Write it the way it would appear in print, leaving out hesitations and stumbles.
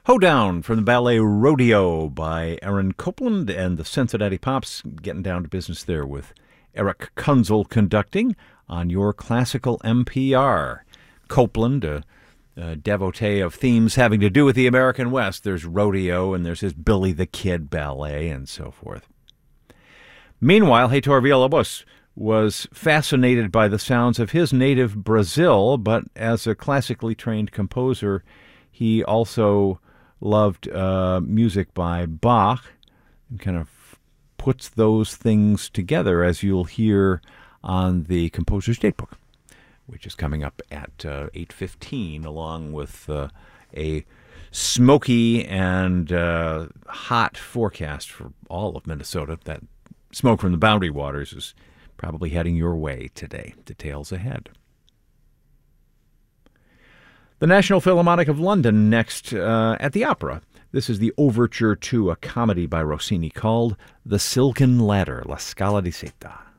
Hoedown from the ballet Rodeo by Aaron Copland and the Cincinnati Pops, getting down to business there with Eric Kunzel conducting on your classical NPR. Copland, a devotee of themes having to do with the American West. There's rodeo and there's his Billy the Kid ballet and so forth. Meanwhile, Heitor Villa-Lobos was fascinated by the sounds of his native Brazil, but as a classically trained composer, he also loved music by Bach and kind of puts those things together, as you'll hear on the Composer's Datebook, which is coming up at 8:15, along with a smoky and hot forecast for all of Minnesota. That smoke from the Boundary Waters is probably heading your way today. Details ahead. The National Philharmonic of London next at the Opera. This is the overture to a comedy by Rossini called The Silken Ladder, La Scala di Seta.